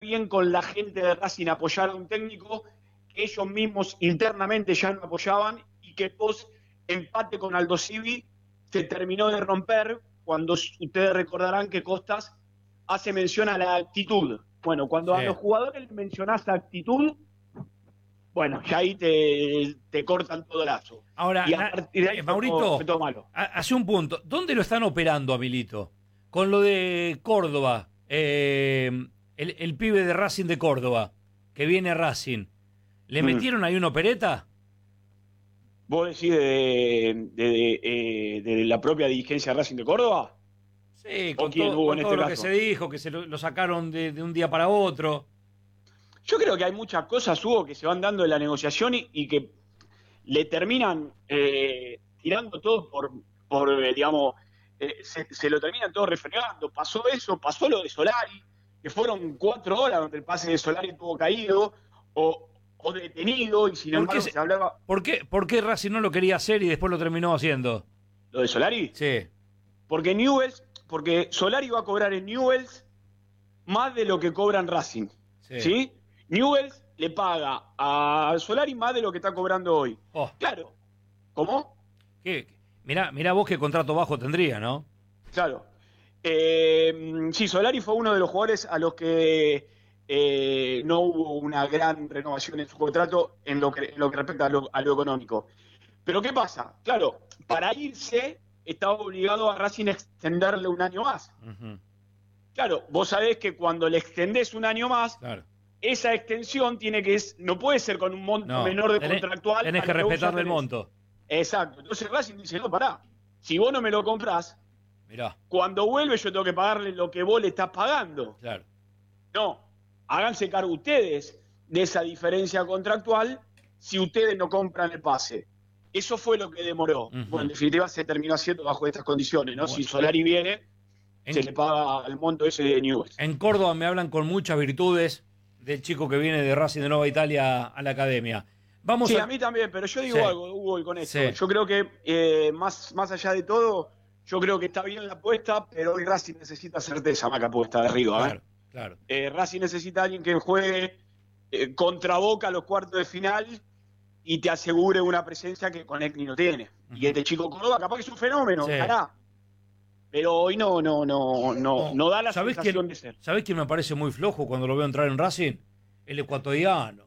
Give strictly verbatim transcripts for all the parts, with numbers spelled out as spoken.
bien con la gente de Racing apoyar a un técnico que ellos mismos internamente ya no apoyaban y que post empate con Aldo Civi se terminó de romper cuando ustedes recordarán que Costas hace mención a la actitud. Bueno, cuando sí. a los jugadores mencionás actitud, bueno, ya ahí te, te cortan todo el lazo. Ahora, y a partir de ahí eh, Maurito, fue todo malo. Hace un punto. ¿Dónde lo están operando a Milito? Con lo de Córdoba, eh, el, el pibe de Racing de Córdoba, que viene a Racing. ¿Le mm. metieron ahí una opereta? ¿Vos decís de, de, de, de, de la propia dirigencia de Racing de Córdoba? Sí, con, todo, con todo este lo caso? que se dijo, que se lo, lo sacaron de, de un día para otro. Yo creo que hay muchas cosas, Hugo, que se van dando en la negociación y, y que le terminan eh, tirando todo por, por eh, digamos, eh, se, se lo terminan todo refregando. Pasó eso, pasó lo de Solari, que fueron cuatro horas donde el pase de Solari estuvo caído o, o detenido y sin embargo se, se hablaba... ¿por qué, ¿Por qué Racing no lo quería hacer y después lo terminó haciendo? ¿Lo de Solari? Sí. Porque Newell's, porque Solari va a cobrar en Newell's más de lo que cobra en Racing. Sí. ¿Sí? Newell's le paga a Solari más de lo que está cobrando hoy. Oh. Claro. ¿Cómo? ¿Qué? Mirá, mirá vos qué contrato bajo tendría, ¿no? Claro. Eh, sí, Solari fue uno de los jugadores a los que eh, no hubo una gran renovación en su contrato en lo que, en lo que respecta a lo, a lo económico. Pero ¿qué pasa? Claro, para irse estaba obligado a Racing a extenderle un año más. Uh-huh. Claro, vos sabés que cuando le extendés un año más... Claro. Esa extensión tiene que es, no puede ser con un monto no, menor de tenés, contractual. Tenés que respetarle el monto. Exacto. Entonces Racing dice, no, pará. Si vos no me lo comprás, mirá, cuando vuelve yo tengo que pagarle lo que vos le estás pagando. Claro. No, háganse cargo ustedes de esa diferencia contractual si ustedes no compran el pase. Eso fue lo que demoró. Uh-huh. Bueno, en definitiva se terminó haciendo bajo estas condiciones, ¿no? Bueno. Si Solari viene, en, se le paga el monto ese de Newell's. En Córdoba me hablan con muchas virtudes del chico que viene de Racing de Nueva Italia a la academia. Vamos sí, a... a mí también, pero yo digo sí. algo, Hugo, y con esto. Sí. Yo creo que, eh, más, más allá de todo, yo creo que está bien la apuesta, pero hoy Racing necesita certeza más que apuesta de arriba. Claro, ¿eh? claro. Eh, Racing necesita a alguien que juegue eh, contra Boca a los cuartos de final y te asegure una presencia que Conecni no tiene. Uh-huh. Y este chico Córdoba capaz que es un fenómeno, sí. Ojalá. Pero hoy no, no, no, no, no da la sensación quién, de ser. ¿Sabés quién me parece muy flojo cuando lo veo entrar en Racing? El ecuatoriano.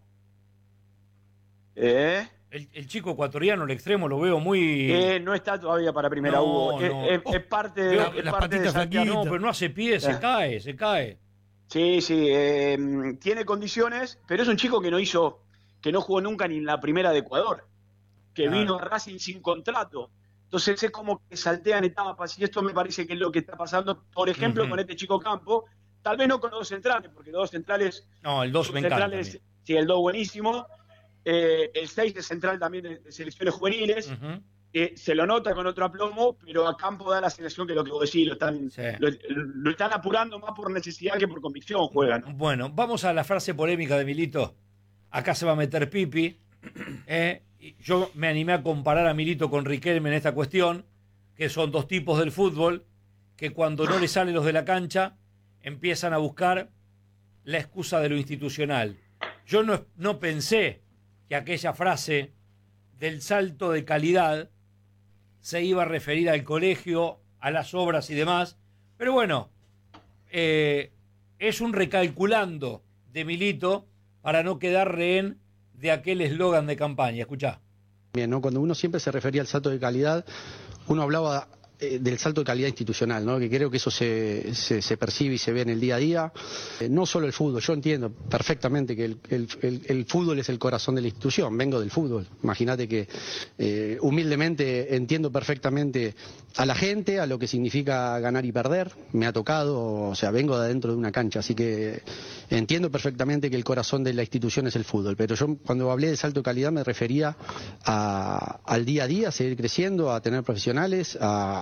¿Eh? El, el chico ecuatoriano, el extremo, lo veo muy... Eh, no está todavía para primera, no, Hugo. No. Es, es, es parte de... La, es las parte patitas de aquí, no, pero no hace pie, se eh. cae, se cae. Sí, sí, eh, tiene condiciones, pero es un chico que no hizo, que no jugó nunca ni en la primera de Ecuador, que ah. vino a Racing sin contrato. Entonces es como que saltean etapas y esto me parece que es lo que está pasando, por ejemplo, uh-huh. con este chico Campo, tal vez no con los dos centrales, porque los dos centrales... No, el dos me encanta. Sí, el dos buenísimo. Eh, el seis de central también de, de selecciones juveniles. Uh-huh. Eh, se lo nota con otro aplomo, pero a Campo da la sensación que lo que vos decís, lo están, sí. lo, lo están apurando más por necesidad que por convicción juegan. Bueno, vamos a la frase polémica de Milito. Acá se va a meter Pipi. Eh, yo me animé a comparar a Milito con Riquelme en esta cuestión, que son dos tipos del fútbol, que cuando no les salen los de la cancha, empiezan a buscar la excusa de lo institucional. Yo no, no pensé que aquella frase del salto de calidad se iba a referir al colegio, a las obras y demás, pero bueno, eh, es un recalculando de Milito para no quedar rehén de aquel eslogan de campaña. Escuchá. Bien, ¿no? Cuando uno siempre se refería al salto de calidad, uno hablaba eh, del salto de calidad institucional, ¿no? Que creo que eso se, se, se percibe y se ve en el día a día. Eh, no solo el fútbol, yo entiendo perfectamente que el, el, el, el fútbol es el corazón de la institución, vengo del fútbol. Imagínate que eh, humildemente entiendo perfectamente a la gente, a lo que significa ganar y perder, me ha tocado, o sea, vengo de adentro de una cancha, así que entiendo perfectamente que el corazón de la institución es el fútbol, pero yo cuando hablé de salto de calidad me refería a, al día a día, a seguir creciendo, a tener profesionales, a,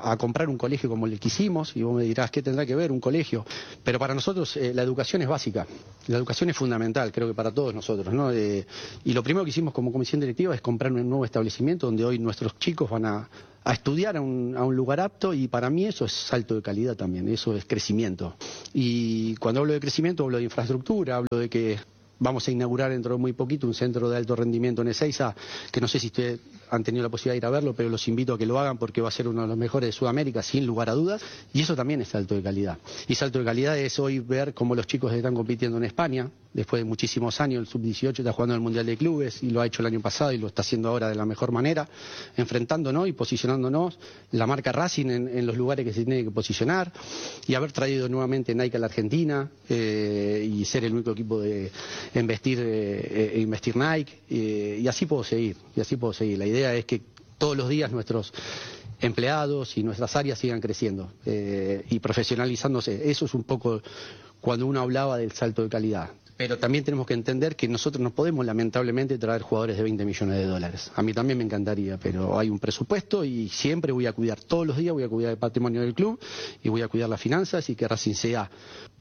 a, a comprar un colegio como el que hicimos, y vos me dirás, ¿qué tendrá que ver un colegio? Pero para nosotros eh, la educación es básica, la educación es fundamental, creo que para todos nosotros, ¿no? Eh, y lo primero que hicimos como comisión directiva es comprar un nuevo establecimiento donde hoy nuestros chicos van a, a estudiar a un, a un lugar apto, y para mí eso es salto de calidad también, eso es crecimiento. Y cuando hablo de crecimiento hablo de infraestructura, hablo de que vamos a inaugurar dentro de muy poquito un centro de alto rendimiento en Ezeiza, que no sé si ustedes han tenido la posibilidad de ir a verlo, pero los invito a que lo hagan porque va a ser uno de los mejores de Sudamérica, sin lugar a dudas, y eso también es salto de calidad. Y salto de calidad es hoy ver cómo los chicos están compitiendo en España, después de muchísimos años, el sub dieciocho está jugando en el Mundial de Clubes, y lo ha hecho el año pasado y lo está haciendo ahora de la mejor manera, enfrentándonos y posicionándonos la marca Racing en, en los lugares que se tiene que posicionar, y haber traído nuevamente Nike a la Argentina, eh, y ser el único equipo de en vestir, eh, eh, investir Nike, eh, y así puedo seguir, y así puedo seguir. La idea es que todos los días nuestros empleados y nuestras áreas sigan creciendo eh, y profesionalizándose. Eso es un poco cuando uno hablaba del salto de calidad. Pero también tenemos que entender que nosotros no podemos lamentablemente traer jugadores de veinte millones de dólares. A mí también me encantaría, pero hay un presupuesto y siempre voy a cuidar, todos los días voy a cuidar el patrimonio del club y voy a cuidar las finanzas, y que Racing sea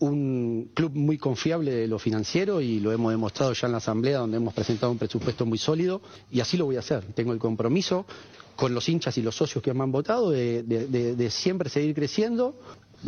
un club muy confiable de lo financiero, y lo hemos demostrado ya en la asamblea, donde hemos presentado un presupuesto muy sólido, y así lo voy a hacer. Tengo el compromiso con los hinchas y los socios que me han votado de, de, de, de siempre seguir creciendo,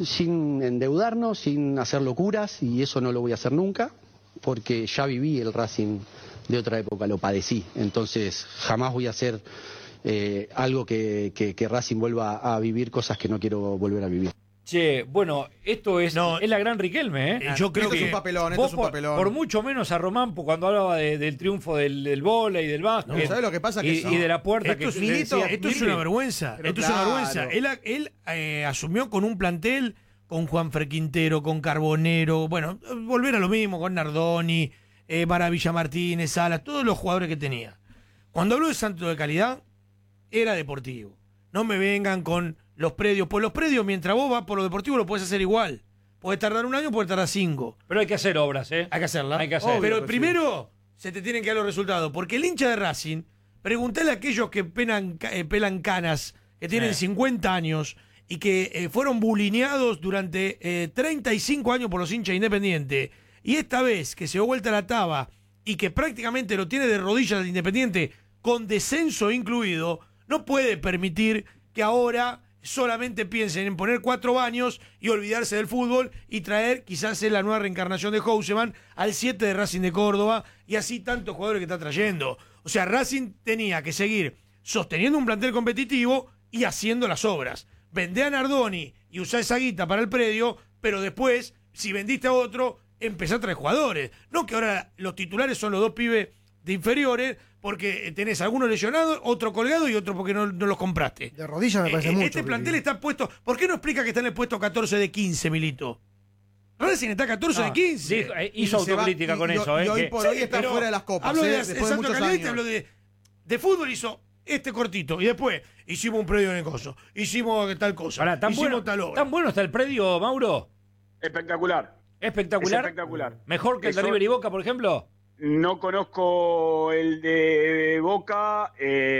sin endeudarnos, sin hacer locuras, y eso no lo voy a hacer nunca, porque ya viví el Racing de otra época, lo padecí, entonces jamás voy a hacer eh, algo que, que, que Racing vuelva a vivir cosas que no quiero volver a vivir. Che, bueno, esto es, no, es la gran Riquelme, ¿eh? Yo creo esto que es un papelón, esto es un por, papelón. por mucho menos a Román cuando hablaba de, del triunfo del, del vóley, del básquet. No, ¿sabes lo que pasa? Que y, no. y de la puerta esto que es, le Milito, decía, esto es mire, una vergüenza. Pero Esto claro. es una vergüenza. Él, él eh, asumió con un plantel, con Juanfer Quintero, con Carbonero, bueno, volver a lo mismo, con Nardoni, eh, Maravilla Martínez, Salas, todos los jugadores que tenía. Cuando habló de salto de calidad, era deportivo. No me vengan con los predios. Pues los predios, mientras vos vas por lo deportivo, lo puedes hacer igual. Puedes tardar un año, puedes tardar cinco. Pero hay que hacer obras, ¿eh? Hay que hacerla. Hay que hacer. Pero Obvio que primero se te tienen que dar los resultados. Porque el hincha de Racing, preguntale a aquellos que penan, eh, pelan canas, que tienen Sí. cincuenta años y que eh, fueron bulineados durante eh, treinta y cinco años por los hinchas Independiente, y esta vez que se dio vuelta la taba y que prácticamente lo tiene de rodillas el Independiente, con descenso incluido, no puede permitir que ahora solamente piensen en poner cuatro baños y olvidarse del fútbol, y traer quizás es la nueva reencarnación de Houseman al siete de Racing de Córdoba, y así tantos jugadores que está trayendo. O sea, Racing tenía que seguir sosteniendo un plantel competitivo y haciendo las obras. Vendé a Nardoni y usá esa guita para el predio, pero después, si vendiste a otro, empezá a traer jugadores. No que ahora los titulares son los dos pibes de inferiores, porque tenés algunos lesionados, otro colgado y otro porque no, no los compraste. De rodillas me parece Eh, mucho. Este plantel Ricky. está puesto... ¿Por qué no explica que está en el puesto catorce de quince, Milito? Racing está catorce de quince. Dijo, eh, hizo Y se va- autocrítica y- con y- eso, ¿eh? y hoy que- por hoy Sí, está pero fuera de las copas, Hablo ¿eh? de, Después de Santo muchos Calidad, años. hablo de, de fútbol hizo este cortito. Y después hicimos un predio en el coso. Hicimos tal cosa. Pará, ¿tan, hicimos bueno, tal obra. ¿tan bueno está el predio, Mauro? Espectacular. Espectacular. Es espectacular. ¿Mejor que el de Eso- River y Boca, por ejemplo? No conozco el de Boca,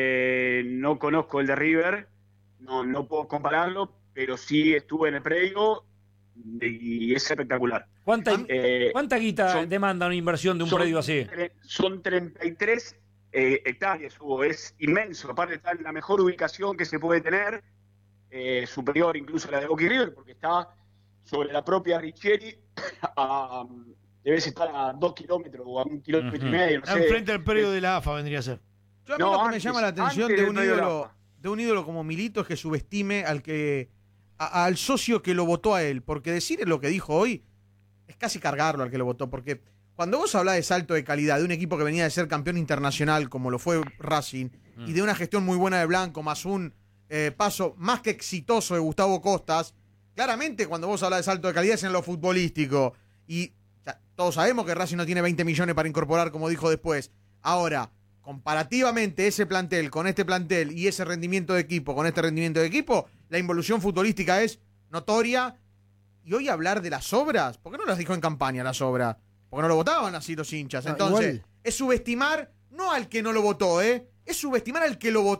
eh, no conozco el de River, no, no puedo compararlo, pero sí estuve en el predio y es espectacular. ¿Cuánta, Eh, ¿cuánta guita son- demanda una inversión de un son predio así? tre- Son treinta y tres eh, hectáreas, Hugo, es inmenso, aparte está en la mejor ubicación que se puede tener, eh, superior incluso a la de Boca y River, porque está sobre la propia Richieri, a, debes estar a dos kilómetros o a un kilómetro Ujú. y medio, no sé. Enfrente del predio de la A F A vendría a ser. Yo a mí No, lo que me antes- llama la atención antes de del un predio de la ídolo, AFA. de un ídolo como Milito es que subestime al que a- al socio que lo votó a él, porque decir lo que dijo hoy es casi cargarlo al que lo votó, porque cuando vos hablás de salto de calidad de un equipo que venía de ser campeón internacional como lo fue Racing, Mm. y de una gestión muy buena de Blanco, más un eh, paso más que exitoso de Gustavo Costas, claramente cuando vos hablas de salto de calidad es en lo futbolístico, y ya, todos sabemos que Racing no tiene veinte millones para incorporar, como dijo después. Ahora, comparativamente ese plantel con este plantel y ese rendimiento de equipo con este rendimiento de equipo, la involución futbolística es notoria. Y hoy hablar de las obras, ¿por qué no las dijo en campaña las obras? Porque no lo votaban así los hinchas. Ah, Entonces, igual. es subestimar no al que no lo votó, ¿eh? Es subestimar al que lo votó.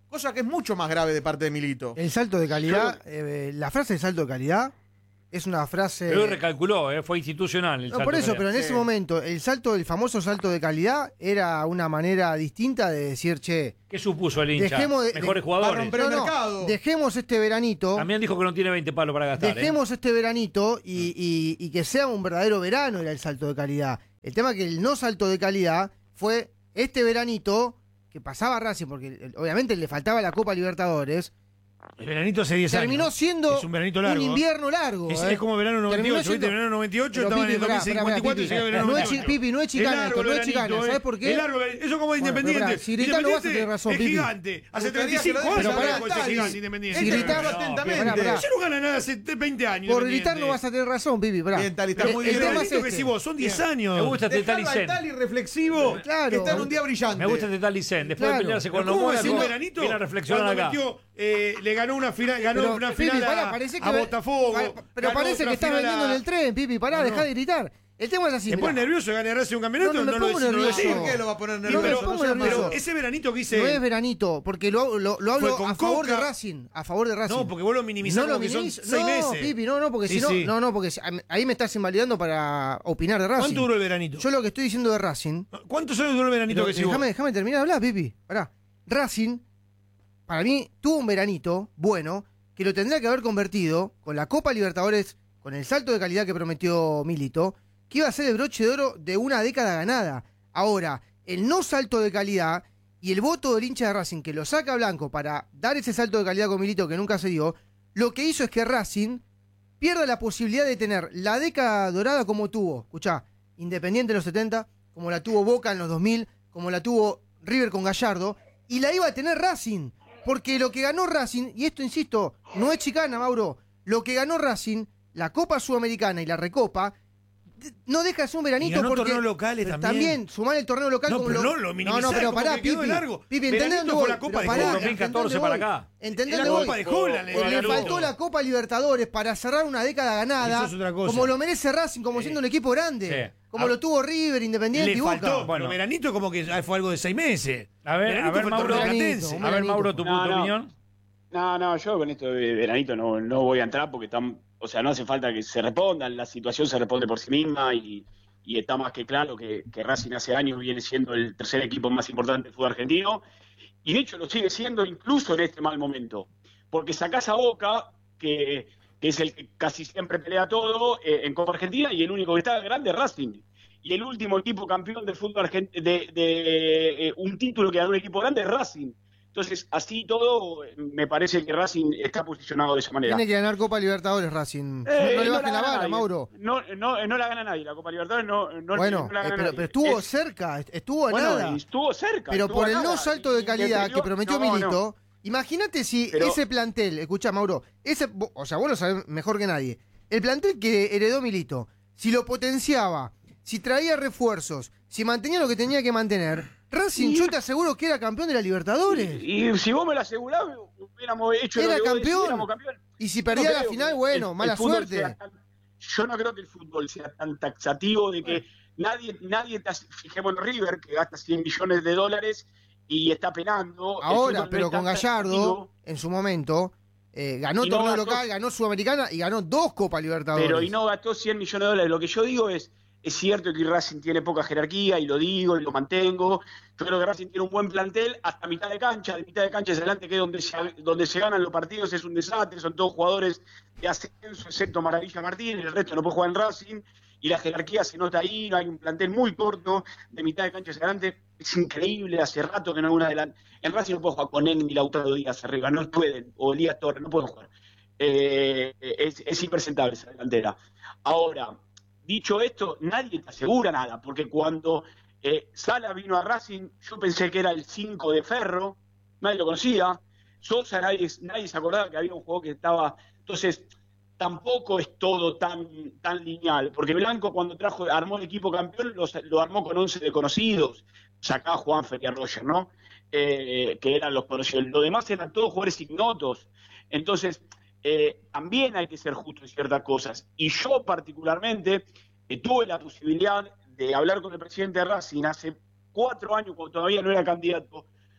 cosa que es mucho más grave de parte de Milito. El salto de calidad, eh, la frase de salto de calidad es una frase... Pero recalculó, eh, fue institucional el No, salto por de eso, calidad. pero en Sí. ese momento, el salto, el famoso salto de calidad, era una manera distinta de decir, che, ¿Qué supuso el hincha? Dejemos de- Mejores de- jugadores. para romper- Pero no, el no, mercado. dejemos este veranito, También dijo que no tiene veinte palos para gastar. dejemos este veranito y, y- y que sea un verdadero verano era el salto de calidad. El tema que el no salto de calidad fue este veranito que pasaba Racing, porque eh, obviamente le faltaba la Copa Libertadores, El veranito hace diez años. terminó siendo Es un veranito largo. invierno largo. Es, eh. es como verano noventa y Terminó ocho, ¿viste? siendo- Verano noventa y ocho, Pero, estaban Pipi, en el pará, dos mil pará, cincuenta y cuatro y Pipi. llega verano No es noventa y chi- ocho. Pipi, no es chicana Es largo esto, no el es chicana, veranito, ¿sabes eh. por qué? Es largo, eso como Bueno, Independiente. pero pará, si gritás no vas a tener razón, es Pipi. gigante. Hace Me gustaría treinta y cinco que lo años digas Pero que pará, es Tali. gigante Independiente. Si gritás- No, atentamente. pará, pará. Yo no gana nada hace veinte años. Por Independiente. gritar no vas a tener razón, Pipi, pará. Bien, Tali, está El- muy el bien. El tema es veranito que este. decís vos, son diez años. Me gusta este Dejalo al Talicen. Tali reflexivo, Claro. que está en un día brillante. Me gusta este Talicen. Después Claro. de pelearse con Pero los ¿cómo decís Mónaco, veranito? viene a reflexionar Cuando acá. metió, eh, le ganó una final, ganó Pero, una Pipi, final pará, a, parece que a ve- Botafogo. pará, pero ganó parece otra que estás final vendiendo a- en el tren, Pipi, pará, No, dejá no. de gritar. El tema es así. ¿Te mirá. pone nervioso ganar Racing un campeonato? No, no me lo pongo decís, no lo nervioso. decís. ¿Por qué lo va a poner No, nervioso? me pero, pongo seas nervioso. malo. pero ese veranito que hice. No es veranito, porque lo, lo, lo Fue hablo con a favor Coca. de Racing. A favor de Racing. No, porque vos lo minimizás No lo como que son minimizo. seis no, meses. Pipi, no, no, porque Sí, si no, sí. no, no, porque si- ahí me estás invalidando para opinar de Racing. ¿Cuánto duró el veranito? Yo lo que estoy diciendo de Racing. ¿Cuántos años duró el veranito Pero que decís vos? déjame, déjame terminar de hablar, Pipi. Pará. Racing, para mí, tuvo un veranito bueno que lo tendría que haber convertido con la Copa Libertadores, con el salto de calidad que prometió Milito, que iba a ser el broche de oro de una década ganada. Ahora, el no salto de calidad y el voto del hincha de Racing que lo saca a Blanco para dar ese salto de calidad con Milito que nunca se dio, lo que hizo es que Racing pierda la posibilidad de tener la década dorada como tuvo, escuchá, Independiente en los setenta, como la tuvo Boca en los dos mil, como la tuvo River con Gallardo, y la iba a tener Racing, porque lo que ganó Racing, y esto insisto, no es chicana, Mauro, lo que ganó Racing, la Copa Sudamericana y la Recopa, d- no deja de ser un veranito Y ganó porque torneos locales pero también. sumar el torneo local No, como pero lo- no, lo no, minimizás, no, pero como pará, que quedó Pipi, largo. Pipi, Veranito ¿entendés dónde fue voy? la Copa Pero de pará, Copa. dos mil catorce ¿entendés para dónde voy? acá. ¿Entendés Es dónde la voy? Copa de Holland, Eh, el Le Garuto. faltó la Copa Libertadores para cerrar una década ganada, Eso es otra cosa. como lo merece Racing, como siendo un equipo grande, Sí. como Ah. lo tuvo River, Independiente Le y Boca. faltó. Bueno. Bueno, veranito como que fue algo de seis meses. A ver, Veranito a ver, fue el Mauro. torneo Veranito, platense. un A ver, Mauro, tu, No, tu no. opinión. No, no, yo con esto de veranito no, no voy a entrar porque están, o sea, no hace falta que se respondan, la situación se responde por sí misma y, y está más que claro que, que Racing hace años viene siendo el tercer equipo más importante del fútbol argentino y de hecho lo sigue siendo incluso en este mal momento, porque sacás a Boca, que, que es el que casi siempre pelea todo eh, en Copa Argentina y el único que está grande es Racing. Y el último equipo campeón del fútbol argentino, de, de eh, un título que ganó un equipo grande es Racing. Entonces, así todo, me parece que Racing está posicionado de esa manera. Tiene que ganar Copa Libertadores Racing. Eh, no le no bajen la gana vara, nadie. Mauro. No, no, no la gana nadie, la Copa Libertadores no, no, Bueno, no la eh, gana pero, nadie. pero estuvo Es- cerca, est- estuvo a bueno, nada. y estuvo cerca. Pero estuvo por a el nada. no salto de Y calidad le que prometió no, no. Milito, imagínate si Pero- ese plantel, escucha Mauro, ese, vo- o sea, vos lo sabés mejor que nadie, el plantel que heredó Milito, si lo potenciaba, si traía refuerzos, si mantenía lo que tenía que mantener, Racing, Y- yo te aseguro que era campeón de la Libertadores. Y si vos me lo asegurás, hubiéramos hecho Era lo que vos decís, campeón. éramos campeón. Y si No perdía la creo final, que bueno, el- mala el fútbol suerte. sea tan- yo no creo que el fútbol sea tan taxativo de que nadie, nadie te hace- fijemos en River, que gasta cien millones de dólares y está penando. El Ahora, fútbol no pero es tan con Gallardo, taxativo, en su momento, eh, ganó Y no torneo gastó- local, ganó Sudamericana y ganó dos Copas Libertadores. pero y no gastó cien millones de dólares. Lo que yo digo es, es cierto que Racing tiene poca jerarquía y lo digo y lo mantengo. Yo creo que Racing tiene un buen plantel hasta mitad de cancha, de mitad de cancha hacia adelante, que es donde se, donde se ganan los partidos, es un desastre, son todos jugadores de ascenso, excepto Maravilla Martínez, el resto no puede jugar en Racing, y la jerarquía se nota ahí, hay un plantel muy corto, de mitad de cancha hacia adelante, es increíble, hace rato que no hay una adelante. En Racing no puedo jugar con Enni, Lautaro Díaz arriba, no pueden, o Elías Torres, no pueden jugar. Eh, es, es impresentable esa delantera. Ahora, dicho esto, nadie te asegura nada, porque cuando eh, Sala vino a Racing, yo pensé que era el cinco de Ferro, nadie lo conocía. Sosa, nadie, nadie se acordaba que había un juego que estaba. Entonces, tampoco es todo tan, tan lineal, porque Blanco cuando trajo, armó el equipo campeón, los, lo armó con once desconocidos, sacaba a Juanfer y a Roger, ¿no? Eh, que eran los conocidos. Lo demás eran todos jugadores ignotos. Entonces, eh, también hay que ser justo en ciertas cosas. Y yo particularmente eh, tuve la posibilidad de hablar con el presidente de Racing hace cuatro años, cuando todavía no era candidato,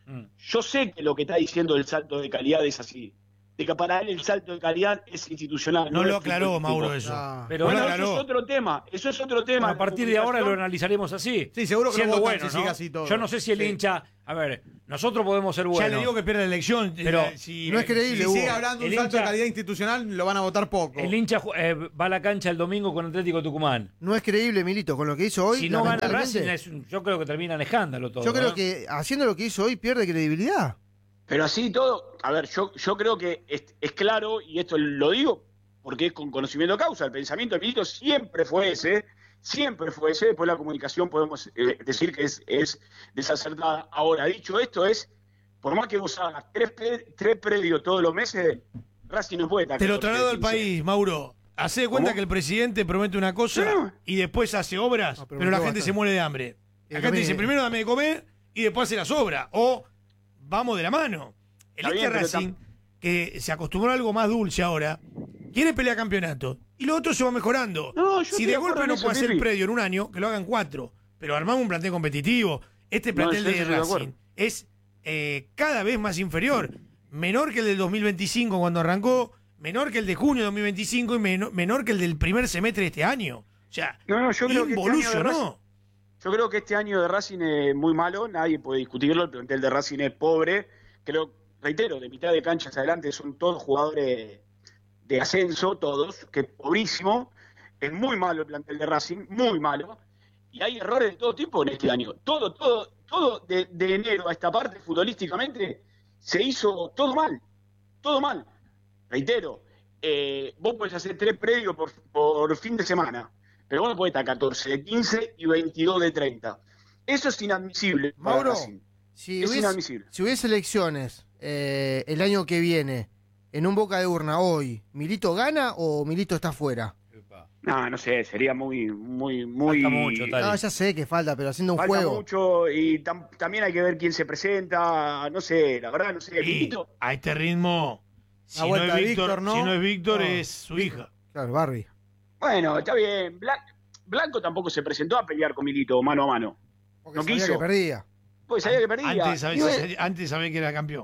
Mm. Yo sé que lo que está diciendo el salto de calidad es así. De que para él el salto de calidad es institucional. No es lo aclaró, futbolístico. Mauro, eso. Ah. Pero Bueno, ahora- eso es otro tema. Eso es otro tema. a partir de ahora lo analizaremos así. Sí, seguro que siendo no votan bueno, si ¿no? sigue así todo. Yo no sé si el Sí. hincha. A ver, nosotros podemos ser buenos. Ya le digo que pierde la elección. Pero eh, si, no es creíble, Si Hugo. sigue hablando de un El salto de hincha- calidad institucional, lo van a votar poco. El hincha ju- eh, va a la cancha el domingo con Atlético Tucumán. No es creíble, Milito, con lo que hizo hoy. Si no gana lamentablemente, Racing, es un- yo creo que termina en escándalo todo. yo creo ¿no? que haciendo lo que hizo hoy pierde credibilidad. Pero así todo, a ver, yo, yo creo que es, es claro, y esto lo digo porque es con conocimiento de causa, el pensamiento de Milito siempre fue ese, siempre fue ese, después la comunicación podemos eh, decir que es, es desacertada. Ahora, dicho esto, es, por más que vos hagas tres, pre- tres predios todos los meses, Racing no puede estar Te lo catorce, traslado al quince. país, Mauro. Hacé de cuenta ¿Cómo? que el presidente promete una cosa No. y después hace obras, No, pero, pero la no gente bastante. se muere de hambre. Eh, La gente también- dice, primero dame de comer y después hace las obras. O vamos de la mano. El Está este bien, pero Racing, que se acostumbró a algo más dulce ahora, quiere pelear campeonato. Y lo otro se va mejorando. No, yo si estoy de de acuerdo golpe en no eso, puede hacer Pipi. predio en un año, que lo hagan cuatro. Pero armamos un plantel competitivo. Este No, plantel yo de estoy de Racing acuerdo. es eh, cada vez más inferior. Menor que el del dos mil veinticinco cuando arrancó, menor que el de junio de dos mil veinticinco y menor, menor que el del primer semestre de este año. O sea, No, no, yo creo que este año de involucionó. Yo creo que este año de Racing es muy malo, nadie puede discutirlo, el plantel de Racing es pobre. Creo, reitero, de mitad de cancha hacia adelante son todos jugadores de ascenso, todos, que es pobrísimo. Es muy malo el plantel de Racing, muy malo. Y hay errores de todo tipo en este año. Todo, todo, todo de, de enero a esta parte, futbolísticamente, se hizo todo mal. Todo mal. Reitero, eh, vos podés hacer tres predios por, por fin de semana, pero vos no podés estar catorce de quince y veintidós de treinta. Eso es inadmisible para Mauro, Racing. Si Es hubiese, inadmisible. si hubiese elecciones eh, el año que viene en un Boca de Urna hoy, ¿Milito gana o Milito está fuera? No, no sé, sería muy, muy, muy... Falta mucho, Tali. No, ya sé que falta, pero haciendo un Falta juego. mucho y tam- también hay que ver quién se presenta, no sé, la verdad, no sé. Y Milito, a este ritmo, si no, vuelta es de Víctor, Víctor, ¿no? si no es Víctor, No. es su hija. Claro, Barbie. bueno, está bien. Blan- Blanco tampoco se presentó a pelear con Milito mano a mano. Porque No sabía quiso. que perdía. Pues sabía que perdía. Antes sabés, Y bueno, antes sabés que era campeón.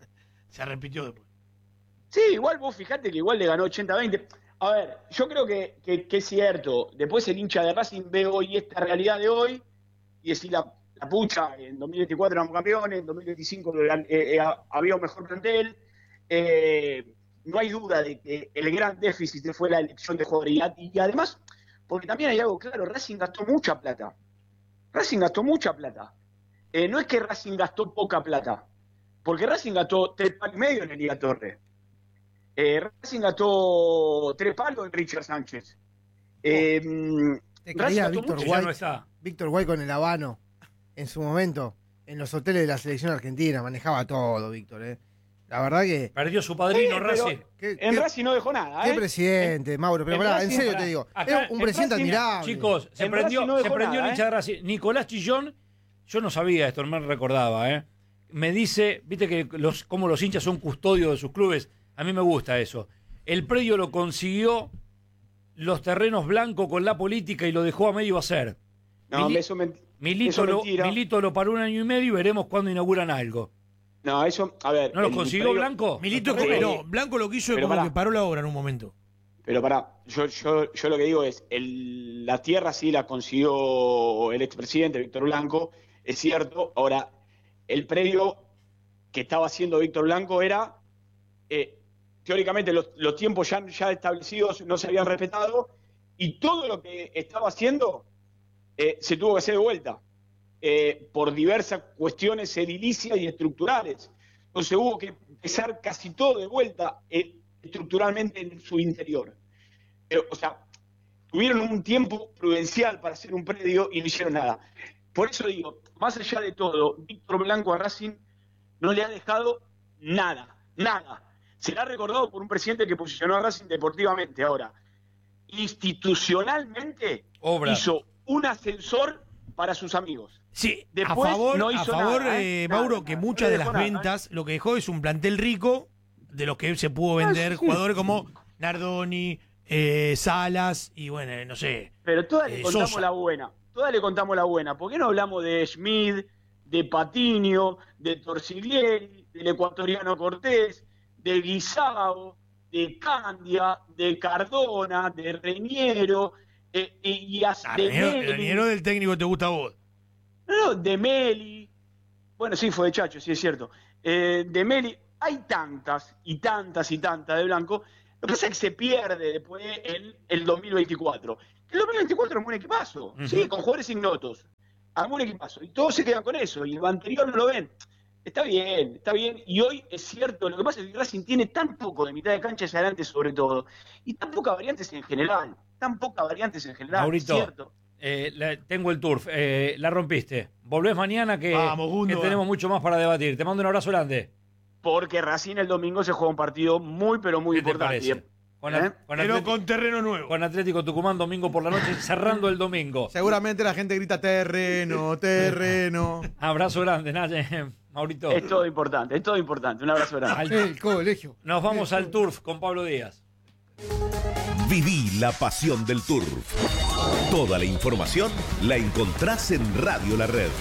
Se repitió después. sí, igual vos fijate que igual le ganó ochenta a veinte. A ver, yo creo que, que, que es cierto. Después el hincha de Racing ve hoy esta realidad de hoy y decir la, la pucha, en dos mil veinticuatro éramos campeones, en dos mil veinticinco eh, eh, había un mejor plantel. Eh, no hay duda de que el gran déficit fue la elección de jugadores. Y, y además, porque también hay algo claro, Racing gastó mucha plata. Racing gastó mucha plata. Eh, no es que Racing gastó poca plata, porque Racing gastó tres palos y medio en el Liga Torre. Eh, Racing gastó tres palos en Richard Sánchez. Eh, Te Racing creía gastó Víctor mucho. Ya White, no está. Víctor White con el Habano en su momento, en los hoteles de la selección argentina, manejaba todo, Víctor. ¿eh? La verdad que. Perdió su padrino Sí, pero- Racing. ¿Qué, En qué- Racing no dejó nada. qué ¿eh? presidente, Mauro? Pero en pará, en Racing, serio pará. te digo. Acá, es un en presidente Racing, admirable. Chicos, se En prendió, Racing no se dejó prendió nada, el hincha de Racing. Nicolás Chillón, yo no sabía esto, no me recordaba, ¿eh? Me dice, viste que los, como los hinchas son custodios de sus clubes, a mí me gusta eso. El predio lo consiguió los terrenos blancos con la política y lo dejó a medio hacer. No, Mili- eso, men- Milito eso lo, mentira. Milito lo paró un año y medio y veremos cuándo inauguran algo. No, eso, a ver. ¿No lo el consiguió predio- Blanco? Milito es Sí. como, no, Blanco lo quiso Pero como pará. que paró la obra en un momento. Pero pará, yo, yo, yo lo que digo es, el, la tierra sí la consiguió el expresidente Víctor Blanco, es cierto. Ahora, el predio que estaba haciendo Víctor Blanco era, eh, teóricamente los, los tiempos ya, ya establecidos no se habían respetado y todo lo que estaba haciendo eh, se tuvo que hacer de vuelta eh, por diversas cuestiones edilicias y estructurales. Entonces hubo que empezar casi todo de vuelta eh, estructuralmente en su interior. Pero, o sea, tuvieron un tiempo prudencial para hacer un predio y no hicieron nada. Por eso digo, más allá de todo, Víctor Blanco a Racing no le ha dejado nada, nada. Será recordado por un presidente que posicionó a Racing deportivamente. Ahora, institucionalmente Obra. hizo un ascensor para sus amigos. Sí, Después a favor, no a hizo favor nada, eh, ¿eh? Mauro, Nada, que nada, muchas no de dejó las nada, ¿eh? ventas, lo que dejó es un plantel rico de los que se pudo vender Ah, sí. jugadores como Nardoni, eh, Salas y bueno, eh, no sé. Pero todas le Eh, contamos Sosa. la buena. Todas le contamos la buena. ¿Por qué no hablamos de Schmid, de Patiño, de Torsiglieri, del ecuatoriano Cortés, de Guisao, de Candia, de Cardona, de Reñero, eh, y, y Ah, de Reñero, Meli. Reñero del técnico que te gusta a vos. No, de Meli. Bueno, sí, fue de Chacho, sí es cierto. Eh, de Meli, hay tantas y tantas y tantas de Blanco. Lo que pasa es que se pierde después el, el dos mil veinticuatro. El dos mil veinticuatro es un equipazo, uh-huh. sí, con jugadores ignotos. Armó un equipazo. Y todos se quedan con eso. Y lo anterior no lo ven. Está bien, está bien. Y hoy es cierto. Lo que pasa es que Racing tiene tan poco de mitad de cancha hacia adelante, sobre todo. Y tan pocas variantes en general. Tan pocas variantes en general. Maurito, es cierto. Eh, la, tengo el turf. Eh, la rompiste. Volvés mañana que, Vamos, que tenemos mucho más para debatir. Te mando un abrazo grande. Porque Racing el domingo se juega un partido muy, pero muy ¿Qué te importante. parece? Con, ¿Eh? con Pero Atlético, con terreno nuevo. Con Atlético Tucumán domingo por la noche, cerrando el domingo. Seguramente la gente grita terreno, terreno. Abrazo grande, Naye, Maurito. Es todo importante, es todo importante. Un abrazo grande. Al, El colegio. nos vamos al turf con Pablo Díaz. Viví la pasión del turf. Toda la información la encontrás en Radio La Red.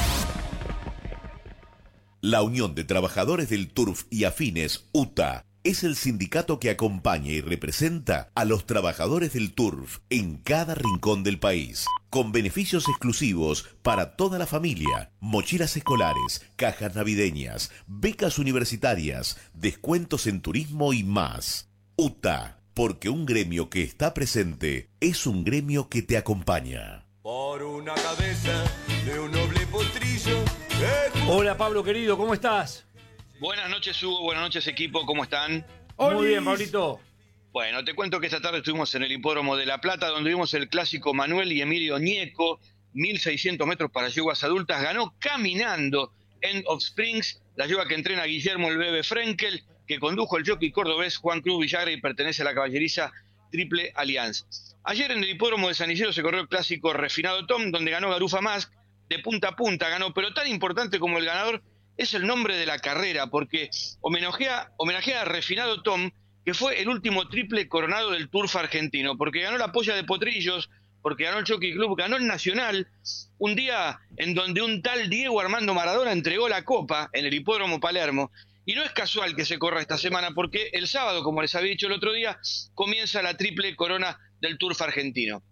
La Unión de Trabajadores del Turf y Afines, U T A, es el sindicato que acompaña y representa a los trabajadores del turf en cada rincón del país, con beneficios exclusivos para toda la familia, mochilas escolares, cajas navideñas, becas universitarias, descuentos en turismo y más. U T A, porque un gremio que está presente es un gremio que te acompaña. Por una cabeza de un noble potrillo. Hola Pablo querido, ¿cómo estás? Buenas noches, Hugo. Buenas noches, equipo. ¿Cómo están? Muy bien, Pablito. Bueno, te cuento que esta tarde estuvimos en el Hipódromo de La Plata, donde vimos el clásico Manuel y Emilio Ñeco, mil seiscientos metros para yeguas adultas. Ganó caminando End of Springs, la yegua que entrena Guillermo el Bebe Frenkel, que condujo el jockey cordobés Juan Cruz Villagra y pertenece a la caballeriza Triple Alianza. Ayer en el Hipódromo de San Isidro se corrió el clásico Refinado Tom, donde ganó Garufa Mask, de punta a punta ganó, pero tan importante como el ganador es el nombre de la carrera, porque homenajea, homenajea a Refinado Tom, que fue el último triple coronado del Turf argentino, porque ganó la polla de Potrillos, porque ganó el Jockey Club, ganó el Nacional, un día en donde un tal Diego Armando Maradona entregó la copa en el Hipódromo Palermo, y no es casual que se corra esta semana, porque el sábado, como les había dicho el otro día, comienza la triple corona del Turf argentino.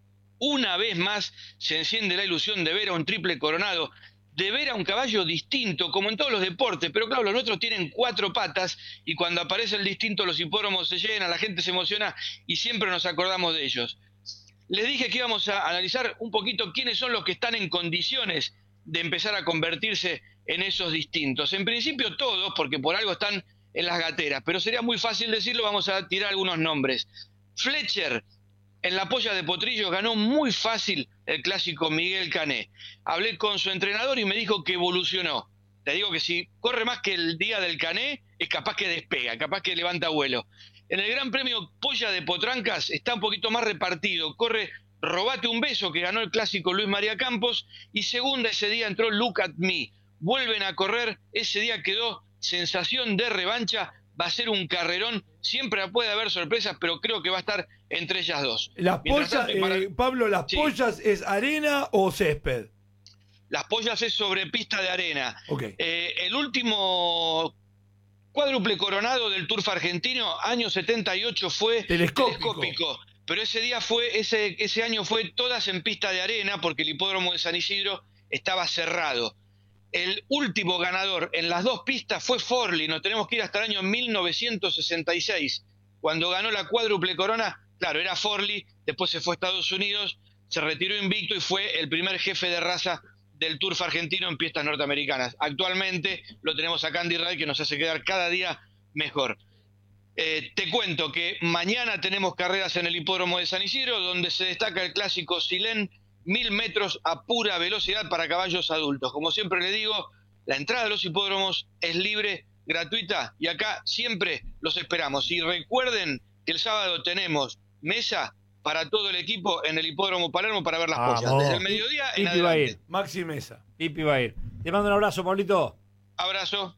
Una vez más se enciende la ilusión de ver a un triple coronado, de ver a un caballo distinto, como en todos los deportes, pero claro, los nuestros tienen cuatro patas y cuando aparece el distinto los hipódromos se llenan, la gente se emociona y siempre nos acordamos de ellos. Les dije que íbamos a analizar un poquito quiénes son los que están en condiciones de empezar a convertirse en esos distintos. En principio todos, porque por algo están en las gateras, pero sería muy fácil decirlo, vamos a tirar algunos nombres. Fletcher, en la polla de Potrillos, ganó muy fácil el clásico Miguel Cané. Hablé con su entrenador y me dijo que evolucionó. Te digo que si corre más que el día del Cané, es capaz que despega, capaz que levanta vuelo. En el Gran Premio Polla de Potrancas está un poquito más repartido. Corre Robate un Beso, que ganó el clásico Luis María Campos, y segunda ese día entró Look at Me. Vuelven a correr, ese día quedó sensación de revancha. Va a ser un carrerón, siempre puede haber sorpresas, pero creo que va a estar entre ellas dos. Las pollas, eh, para... Pablo, ¿las sí. pollas es arena o césped? Las pollas es sobre pista de arena. Okay. Eh, el último cuádruple coronado del Turf argentino, año setenta y ocho, fue telescópico. telescópico. Pero ese día fue, ese, ese año fue todas en pista de arena, porque el hipódromo de San Isidro estaba cerrado. El último ganador en las dos pistas fue Forlì, nos tenemos que ir hasta el año mil novecientos sesenta y seis, cuando ganó la cuádruple corona. Claro, era Forlì, después se fue a Estados Unidos, se retiró invicto y fue el primer jefe de raza del Turf argentino en pistas norteamericanas. Actualmente lo tenemos a Candy Ray, que nos hace quedar cada día mejor. Eh, te cuento que mañana tenemos carreras en el hipódromo de San Isidro, donde se destaca el clásico Silén, mil metros a pura velocidad para caballos adultos. Como siempre le digo, la entrada a los hipódromos es libre, gratuita, y acá siempre los esperamos. Y recuerden que el sábado tenemos mesa para todo el equipo en el hipódromo Palermo para ver las ah, pollas. Desde el mediodía en Pipi adelante. va a ir. Maxi Mesa. Pipi va a ir. Te mando un abrazo, Pablito. Abrazo.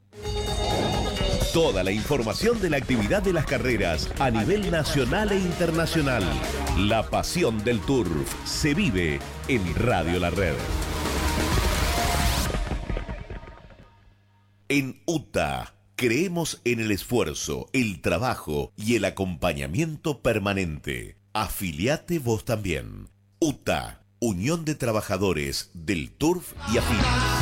Toda la información de la actividad de las carreras a nivel nacional e internacional. La pasión del turf se vive en Radio La Red. En U T A creemos en el esfuerzo, el trabajo y el acompañamiento permanente. Afiliate vos también. U T A, Unión de Trabajadores del Turf y Afines.